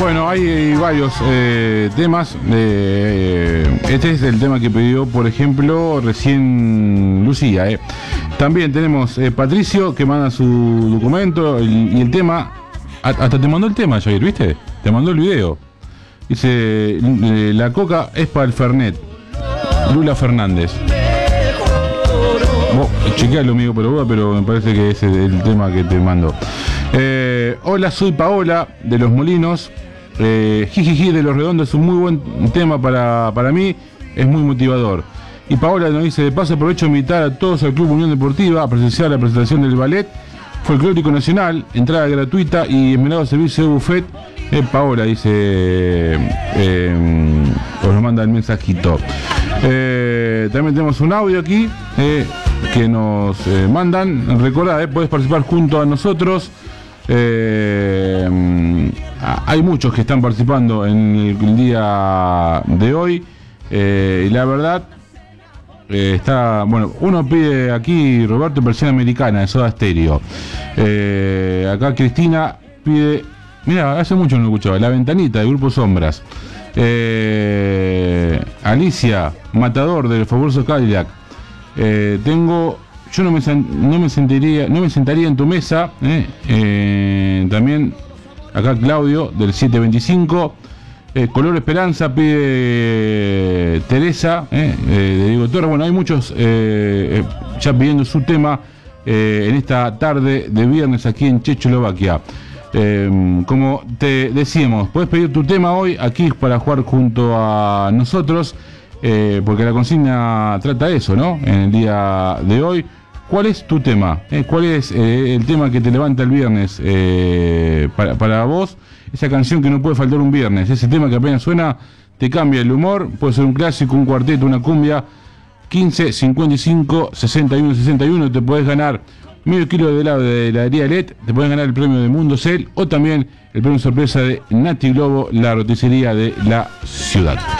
Bueno, hay varios temas. Este es el tema que pidió, por ejemplo, recién Lucía. También tenemos Patricio, que manda su documento y el tema. Hasta te mandó el tema, Jair, ¿viste? Te mandó el video. Dice, la coca es para el Fernet. Lula Fernández. Chequealo, amigo, pero me parece que ese es el tema que te mando. Hola, soy Paola de Los Molinos. Jijiji de Los Redondos es un muy buen tema para mí, es muy motivador. Y Paola nos dice, de paso aprovecho a invitar a todos al Club Unión Deportiva a presenciar la presentación del ballet folclórico nacional, entrada gratuita y esmerado servicio de buffet. Paola dice, os lo manda el mensajito. También tenemos un audio aquí que nos mandan. Recordad, podés participar junto a nosotros. Hay muchos que están participando en el día de hoy y la verdad está, bueno, uno pide aquí Roberto Versión Americana de Soda Stereo. Acá Cristina pide, mira, hace mucho no lo escuchaba, La Ventanita de Grupo Sombras. Alicia Matador del famoso Cadillac. Yo no me sentaría en tu mesa. También acá Claudio del 725. Color Esperanza pide Teresa de Diego Torres. Bueno, hay muchos ya pidiendo su tema en esta tarde de viernes aquí en Checoslovaquia. Como te decíamos, puedes pedir tu tema hoy aquí para jugar junto a nosotros, porque la consigna trata eso, ¿no? En el día de hoy, ¿cuál es tu tema? ¿Cuál es el tema que te levanta el viernes para vos? Esa canción que no puede faltar un viernes, ese tema que apenas suena te cambia el humor, puede ser un clásico, un cuarteto, una cumbia. 15 55 61 61, te podés ganar medio kilo de helado de heladería LED, te puedes ganar el premio de Mundo Cel o también el premio sorpresa de Nati Globo, la roticería de la ciudad.